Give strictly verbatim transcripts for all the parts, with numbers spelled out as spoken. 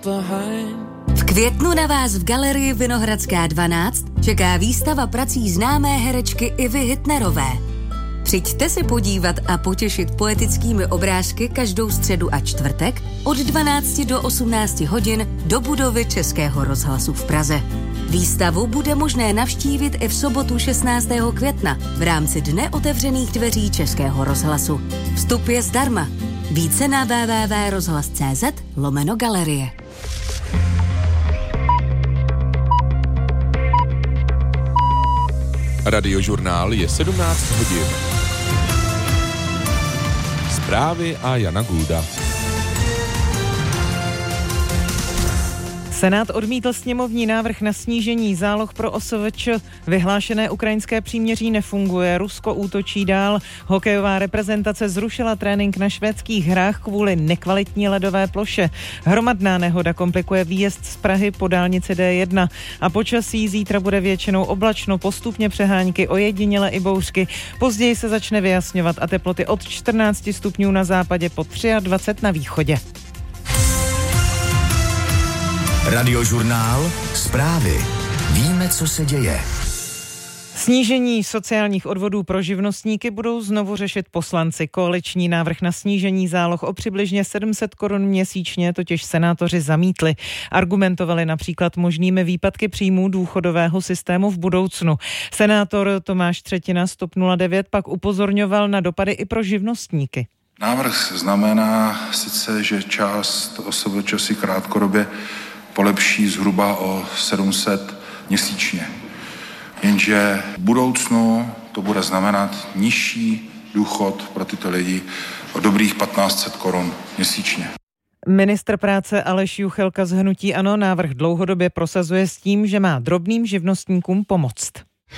V květnu na vás v galerii Vinohradská dvanáct čeká výstava prací známé herečky Ivy Hitnerové. Přijďte se podívat a potěšit poetickými obrázky každou středu a čtvrtek od dvanácti do osmnácti hodin do budovy Českého rozhlasu v Praze. Výstavu bude možné navštívit i v sobotu šestnáctého května v rámci Dne otevřených dveří Českého rozhlasu. Vstup je zdarma. Více na w w w tečka rozhlas tečka c z lomeno galerie. Radiožurnál je sedmnáct hodin. Zprávy a Jana Gulda. Senát odmítl sněmovní návrh na snížení záloh pro O S V Č. Vyhlášené ukrajinské příměří nefunguje, Rusko útočí dál. Hokejová reprezentace zrušila trénink na švédských hrách kvůli nekvalitní ledové ploše. Hromadná nehoda komplikuje výjezd z Prahy po dálnici D jedna. A počasí zítra bude většinou oblačno, postupně přehánky, ojediněle i bouřky. Později se začne vyjasňovat a teploty od čtrnácti stupňů na západě po dvacet tři na východě. Radiožurnál, zprávy. Víme, co se děje. Snížení sociálních odvodů pro živnostníky budou znovu řešit poslanci. Koaliční návrh na snížení záloh o přibližně sedm set korun měsíčně totiž senátoři zamítli. Argumentovali například možnými výpadky příjmů důchodového systému v budoucnu. Senátor Tomáš Třetina z T O P nula devět pak upozorňoval na dopady i pro živnostníky. Návrh znamená sice, že část O S V Č si krátkodobě polepší zhruba o sedm set měsíčně. Jenže v budoucnu to bude znamenat nižší důchod pro tyto lidi o dobrých patnáct set korun měsíčně. Ministr práce Aleš Juchelka z hnutí ANO návrh dlouhodobě prosazuje s tím, že má drobným živnostníkům pomoct.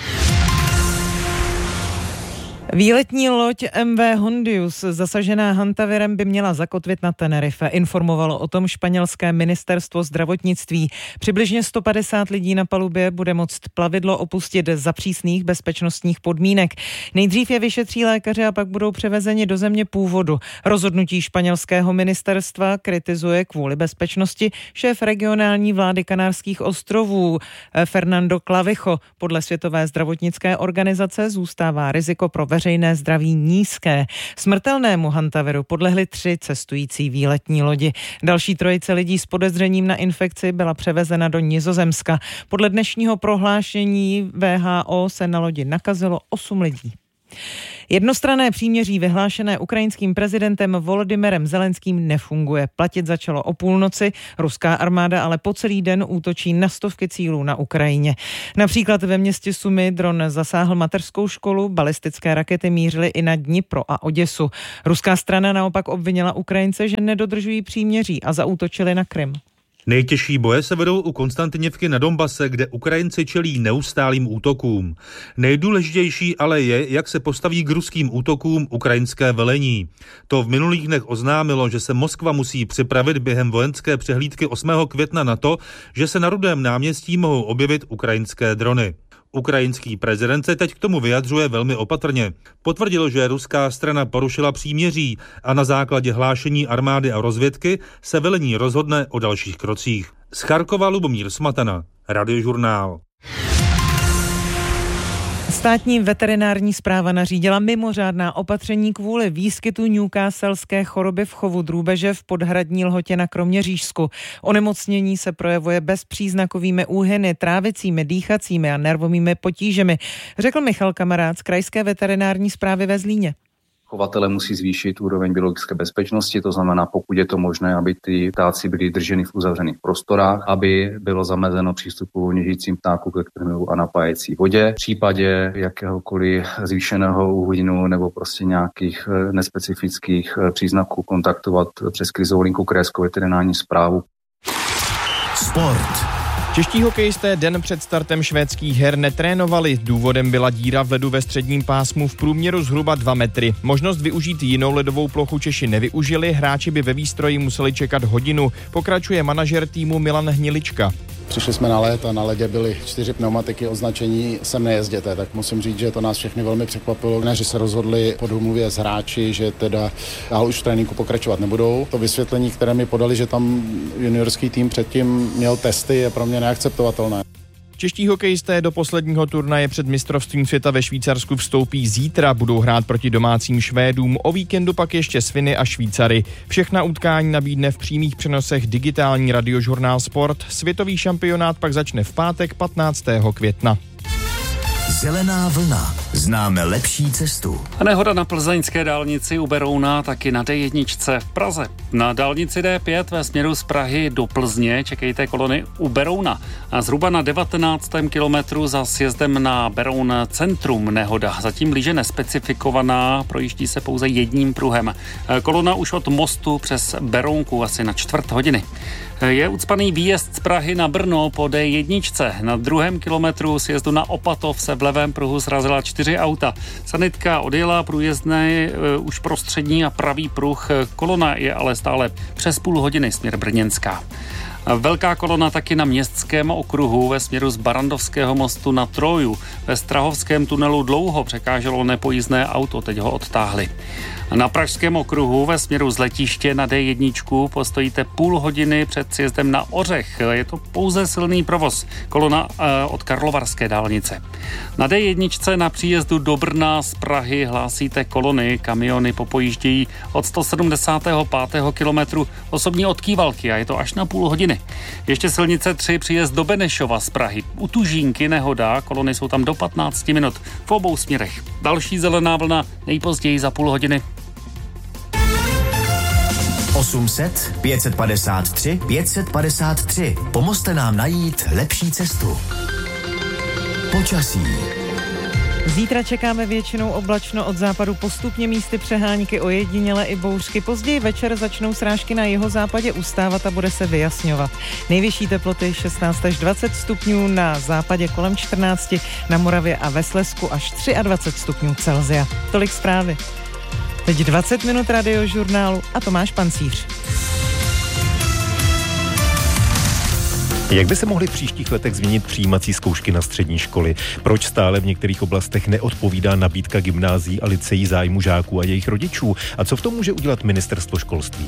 Výletní loď M V Hondius, zasažená hantavirem, by měla zakotvit na Tenerife. Informovalo o tom španělské ministerstvo zdravotnictví. Přibližně sto padesát lidí na palubě bude moct plavidlo opustit za přísných bezpečnostních podmínek. Nejdřív je vyšetří lékaři a pak budou převezeni do země původu. Rozhodnutí španělského ministerstva kritizuje kvůli bezpečnosti šéf regionální vlády Kanárských ostrovů Fernando Clavijo. Podle Světové zdravotnické organizace zůstává riziko pro veřejné zdraví nízké. Smrtelnému hantaviru podlehly tři cestující výletní lodi. Další trojice lidí s podezřením na infekci byla převezena do Nizozemska. Podle dnešního prohlášení W H O se na lodi nakazilo osm lidí. Jednostranné příměří vyhlášené ukrajinským prezidentem Volodymyrem Zelenským nefunguje. Platit začalo o půlnoci, ruská armáda ale po celý den útočí na stovky cílů na Ukrajině. Například ve městě Sumy dron zasáhl mateřskou školu, balistické rakety mířily i na Dnipro a Oděsu. Ruská strana naopak obvinila Ukrajince, že nedodržují příměří a zaútočili na Krym. Nejtěžší boje se vedou u Konstantiněvky na Donbase, kde Ukrajinci čelí neustálým útokům. Nejdůležitější ale je, jak se postaví k ruským útokům ukrajinské velení. To v minulých dnech oznámilo, že se Moskva musí připravit během vojenské přehlídky osmého května na to, že se na Rudém náměstí mohou objevit ukrajinské drony. Ukrajinský prezident se teď k tomu vyjadřuje velmi opatrně. Potvrdil, že ruská strana porušila příměří a na základě hlášení armády a rozvědky se velení rozhodne o dalších krocích. Z Charkova Lubomír Smatana, Radiožurnál. Státní veterinární správa nařídila mimořádná opatření kvůli výskytu newcastlské choroby v chovu drůbeže v Podhradní Lhotě na Kroměřížsku. Onemocnění se projevuje bezpříznakovými úhyny, trávicími, dýchacími a nervovými potížemi, řekl Michal Kamarád z Krajské veterinární správy ve Zlíně. Chovatele musí zvýšit úroveň biologické bezpečnosti, to znamená, pokud je to možné, aby ty ptáci byli drženi v uzavřených prostorách, aby bylo zamezeno přístupu volně žijícím ptáků ke krmivu a napájecí vodě. V případě jakéhokoliv zvýšeného úhynu nebo prostě nějakých nespecifických příznaků kontaktovat přes krizovou linku Krajskou veterinární správu. Sport. Čeští hokejisté den před startem švédských her netrénovali. Důvodem byla díra v ledu ve středním pásmu v průměru zhruba dva metry. Možnost využít jinou ledovou plochu Češi nevyužili, hráči by ve výstroji museli čekat hodinu. Pokračuje manažer týmu Milan Hnilička. Přišli jsme na led a na ledě byly čtyři pneumatiky označení sem nejezděte, tak musím říct, že to nás všechny velmi překvapilo. Trenéři se rozhodli po domluvě s hráči, že teda dál už v tréninku pokračovat nebudou. To vysvětlení, které mi podali, že tam juniorský tým předtím měl testy, je pro mě neakceptovatelné. Čeští hokejisté do posledního turnaje před mistrovstvím světa ve Švýcarsku vstoupí zítra, budou hrát proti domácím Švédům, o víkendu pak ještě s Finy a Švýcary. Všechna utkání nabídne v přímých přenosech digitální radiožurnál Sport. Světový šampionát pak začne v pátek patnáctého května. Zelená vlna. Známe lepší cestu. A nehoda na plzeňské dálnici u Berouna, taky na D jedna v Praze. Na dálnici D pět ve směru z Prahy do Plzně čekejte kolony u Berouna. A zhruba na devatenáctém kilometru za sjezdem na Beroun centrum nehoda. Zatím blíže nespecifikovaná, projíždí se pouze jedním pruhem. Kolona už od mostu přes Berounku asi na čtvrt hodiny. Je ucpaný výjezd z Prahy na Brno po D jedna. Na druhém kilometru sjezdu na Opatov se v levém pruhu srazila čtyři auta. Sanitka odjela, průjezdné uh, už prostřední a pravý pruh. Kolona je ale stále přes půl hodiny směr Brněnská. Velká kolona taky na městském okruhu ve směru z Barandovského mostu na Troju. Ve Strahovském tunelu dlouho překáželo nepojízdné auto, teď ho odtáhli. Na pražském okruhu ve směru z letiště na D jedna postojíte půl hodiny před sjezdem na Ořech. Je to pouze silný provoz. Kolona e, od Karlovarské dálnice. Na D jedna na příjezdu do Brna z Prahy hlásíte kolony. Kamiony popojíždějí od sto sedmdesátého pátého kilometru osobní od Kývalky a je to až na půl hodiny. Ještě silnice tři příjezd do Benešova z Prahy. U Tužínky nehoda, kolony jsou tam do patnáct minut v obou směrech. Další zelená vlna nejpozději za půl hodiny. osm set, pět set padesát tři, pět set padesát tři. Pomozte nám najít lepší cestu. Počasí. Zítra čekáme většinou oblačno, od západu postupně místy přehánky, ojediněle i bouřky. Později večer začnou srážky na jihozápadě ustávat a bude se vyjasňovat. Nejvyšší teploty šestnáct až dvacet stupňů, na západě kolem čtrnáct, na Moravě a ve Slezsku až dvacet tři stupňů Celsia. Tolik zprávy. Teď dvacet minut radiožurnálu a Tomáš Pancíř. Jak by se mohly v příštích letech změnit přijímací zkoušky na střední školy? Proč stále v některých oblastech neodpovídá nabídka gymnázií a lyceí zájmu žáků a jejich rodičů? A co v tom může udělat ministerstvo školství?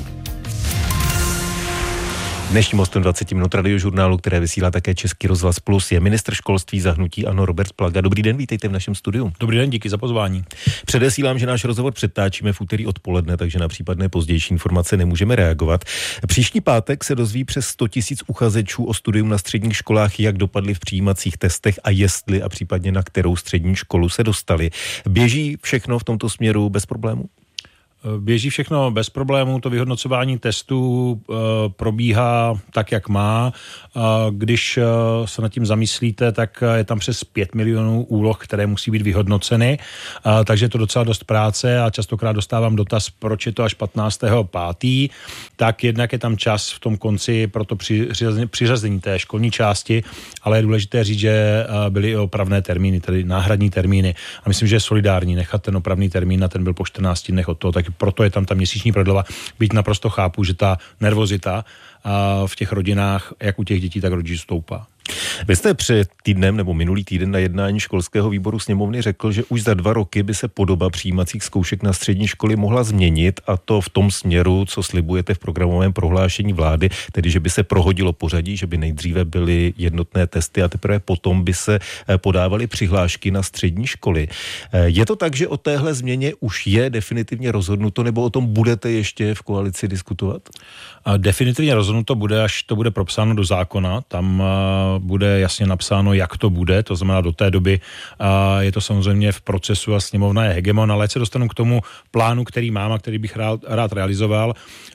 Dnešním hostem dvacet minut radiožurnálu, které vysílá také Český rozhlas Plus, je ministr školství za hnutí ANO Robert Plaga. Dobrý den, vítejte v našem studiu. Dobrý den, díky za pozvání. Předesílám, že náš rozhovor přetáčíme v úterý odpoledne, takže na případné pozdější informace nemůžeme reagovat. Příští pátek se dozví přes sto tisíc uchazečů o studium na středních školách, jak dopadly v přijímacích testech a jestli a případně na kterou střední školu se dostali. Běží všechno v tomto směru bez problémů? Běží všechno bez problémů, to vyhodnocování testů e, probíhá tak, jak má. E, když e, se nad tím zamyslíte, tak je tam přes pět milionů úloh, které musí být vyhodnoceny, e, takže je to docela dost práce a častokrát dostávám dotaz, proč je to až patnáctého pátého Tak jednak je tam čas v tom konci pro to přiřazení, přiřazení té školní části, ale je důležité říct, že e, byly i opravné termíny, tedy náhradní termíny. A myslím, že je solidární nechat ten opravný termín a ten byl po čtrnácti dnech od toho, tak proto je tam ta měsíční prodleva. Byť naprosto chápu, že ta nervozita v těch rodinách, jak u těch dětí, tak rodičů stoupá. Vy jste před týdnem nebo minulý týden na jednání školského výboru sněmovny řekl, že už za dva roky by se podoba přijímacích zkoušek na střední školy mohla změnit, a to v tom směru, co slibujete v programovém prohlášení vlády, tedy že by se prohodilo pořadí, že by nejdříve byly jednotné testy a teprve potom by se podávaly přihlášky na střední školy. Je to tak, že o téhle změně už je definitivně rozhodnuto, nebo o tom budete ještě v koalici diskutovat? Definitivně rozhodnuto bude, až to bude propsáno do zákona. Tam bude jasně napsáno, jak to bude, to znamená do té doby je to samozřejmě v procesu a sněmovna je hegemon, ale se dostanu k tomu plánu, který mám a který bych rád, rád realizoval,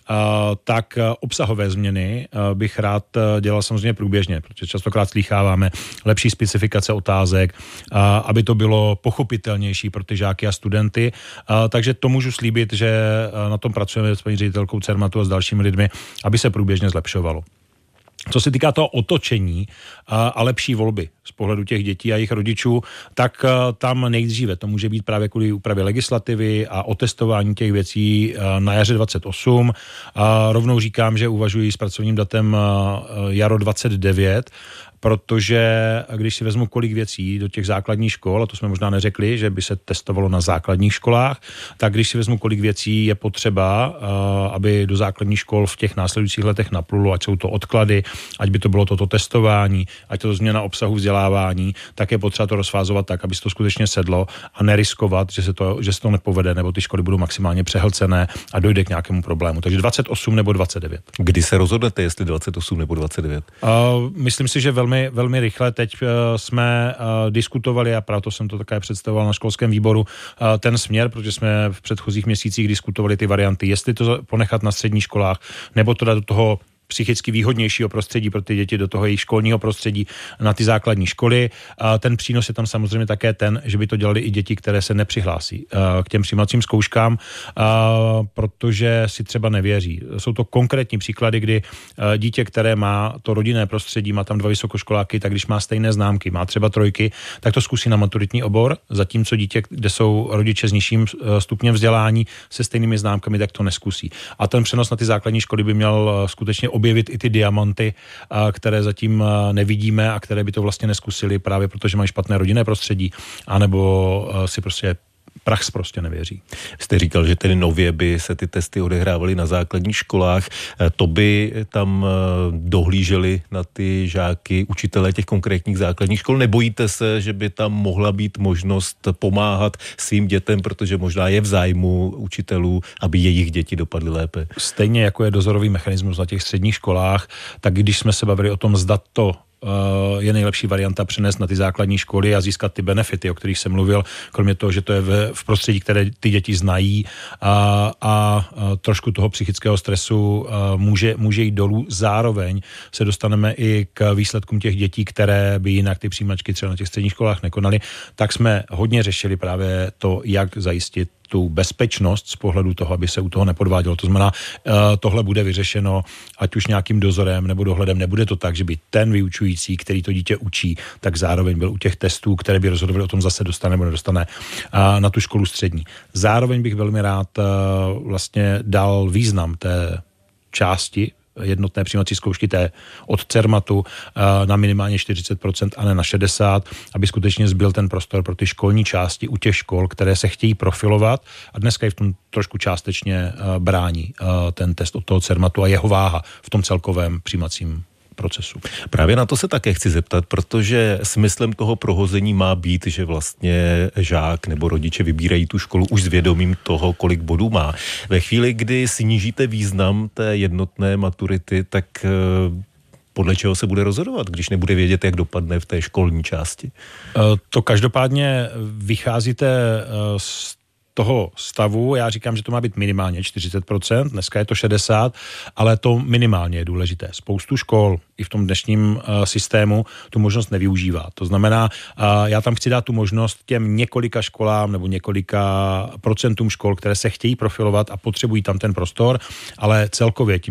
tak obsahové změny bych rád dělal samozřejmě průběžně, protože častokrát slýcháváme lepší specifikace otázek, aby to bylo pochopitelnější pro ty žáky a studenty, takže to můžu slíbit, že na tom pracujeme s paní ředitelkou Cermatu a s dalšími lidmi, aby se průběžně zlepšovalo. Co se týká toho otočení a, a lepší volby z pohledu těch dětí a jejich rodičů, tak a, tam nejdříve to může být právě kvůli úpravě legislativy a otestování těch věcí a, na jaře dvacet osm. A rovnou říkám, že uvažuji s pracovním datem a, jaro dvacet devět, protože když si vezmu kolik věcí do těch základních škol, a to jsme možná neřekli, že by se testovalo na základních školách, tak když si vezmu kolik věcí je potřeba, aby do základních škol v těch následujících letech naplulo, ať jsou to odklady, ať by to bylo toto testování, ať to změna obsahu vzdělávání, tak je potřeba to rozfázovat tak, aby se to skutečně sedlo a neriskovat, že se to, že se to nepovede, nebo ty školy budou maximálně přehlcené a dojde k nějakému problému. Takže dvacet osm nebo dvacet devět. Kdy se rozhodnete, jestli dvacet osm nebo dvacet devět? Uh, myslím si, že velmi Velmi, velmi rychle. Teď uh, jsme uh, diskutovali, a proto jsem to také představoval na školském výboru, uh, ten směr, protože jsme v předchozích měsících diskutovali ty varianty, jestli to ponechat na středních školách, nebo to dát do toho psychicky výhodnějšího prostředí pro ty děti, do toho jejich školního prostředí na ty základní školy. A ten přínos je tam samozřejmě také ten, že by to dělali i děti, které se nepřihlásí k těm přijímacím zkouškám, protože si třeba nevěří. Jsou to konkrétní příklady, kdy dítě, které má to rodinné prostředí, má tam dva vysokoškoláky, tak když má stejné známky, má třeba trojky, tak to zkusí na maturitní obor, zatímco dítě, kde jsou rodiče s nižším stupněm vzdělání se stejnými známkami, tak to neskusí. A ten přenos na ty základní školy by měl skutečně objevit i ty diamanty, které zatím nevidíme a které by to vlastně neskusili právě protože mají špatné rodinné prostředí, anebo si prostě prax prostě nevěří. Jste říkal, že tedy nově by se ty testy odehrávaly na základních školách. To by tam dohlíželi na ty žáky, učitelé těch konkrétních základních škol. Nebojíte se, že by tam mohla být možnost pomáhat svým dětem, protože možná je v zájmu učitelů, aby jejich děti dopadly lépe? Stejně jako je dozorový mechanismus na těch středních školách, tak když jsme se bavili o tom, zda to je nejlepší varianta přenést na ty základní školy a získat ty benefity, o kterých jsem mluvil, kromě toho, že to je v, v prostředí, které ty děti znají a, a trošku toho psychického stresu může, může jít dolů. Zároveň se dostaneme i k výsledkům těch dětí, které by jinak ty přijímačky třeba na těch středních školách nekonaly, tak jsme hodně řešili právě to, jak zajistit tu bezpečnost z pohledu toho, aby se u toho nepodvádělo. To znamená, tohle bude vyřešeno ať už nějakým dozorem nebo dohledem. Nebude to tak, že by ten vyučující, který to dítě učí, tak zároveň byl u těch testů, které by rozhodovaly o tom, zase dostane nebo nedostane na tu školu střední. Zároveň bych velmi rád vlastně dal význam té části jednotné přijímací zkoušky té od Cermatu na minimálně čtyřicet procent a ne na šedesát procent, aby skutečně zbyl ten prostor pro ty školní části u těch škol, které se chtějí profilovat a dneska je v tom trošku částečně brání ten test od toho Cermatu a jeho váha v tom celkovém přijímacím procesu. Právě na to se také chci zeptat, protože smyslem toho prohození má být, že vlastně žák nebo rodiče vybírají tu školu už s vědomím toho, kolik bodů má. Ve chvíli, kdy snížíte význam té jednotné maturity, tak podle čeho se bude rozhodovat, když nebude vědět, jak dopadne v té školní části? To každopádně vycházíte z toho stavu, já říkám, že to má být minimálně čtyřicet procent, dneska je to šedesát procent, ale to minimálně je důležité. Spoustu škol i v tom dnešním uh, systému tu možnost nevyužívá. To znamená, uh, já tam chci dát tu možnost těm několika školám nebo několika procentům škol, které se chtějí profilovat a potřebují tam ten prostor, ale celkově tím,